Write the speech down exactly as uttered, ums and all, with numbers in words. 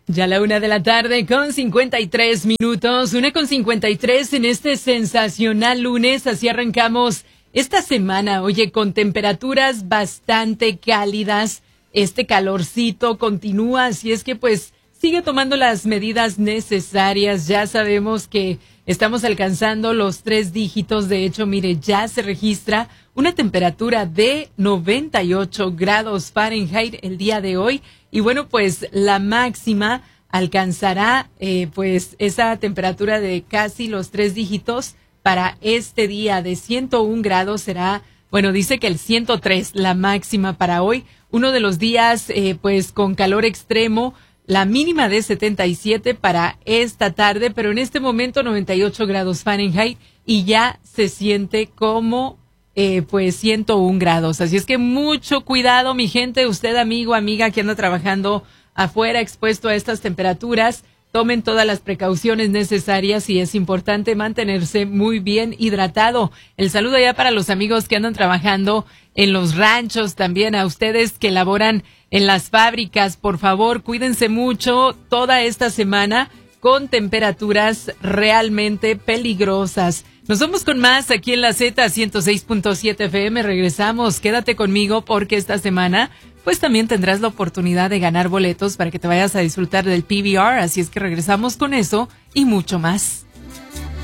Ya la una de la tarde con cincuenta y tres minutos, una con cincuenta y tres en este sensacional lunes, así arrancamos esta semana, oye, con temperaturas bastante cálidas, este calorcito continúa, así es que pues sigue tomando las medidas necesarias, ya sabemos que estamos alcanzando los tres dígitos, de hecho, mire, ya se registra una temperatura de noventa y ocho grados Fahrenheit el día de hoy. Y bueno, pues la máxima alcanzará eh, pues esa temperatura de casi los tres dígitos para este día de ciento un grados. Será, bueno, dice que el ciento tres la máxima para hoy. Uno de los días eh, pues con calor extremo, la mínima de setenta y siete para esta tarde, pero en este momento noventa y ocho grados Fahrenheit y ya se siente como Eh, pues ciento un grados. Así es que mucho cuidado, mi gente, usted amigo, amiga que anda trabajando afuera expuesto a estas temperaturas, tomen todas las precauciones necesarias y es importante mantenerse muy bien hidratado. El saludo ya para los amigos que andan trabajando en los ranchos, también a ustedes que laboran en las fábricas, por favor, cuídense mucho toda esta semana con temperaturas realmente peligrosas. Nos vamos con más aquí en la Z ciento seis punto siete F M. Regresamos. Quédate conmigo porque esta semana pues también tendrás la oportunidad de ganar boletos para que te vayas a disfrutar del P B R. Así es que regresamos con eso y mucho más.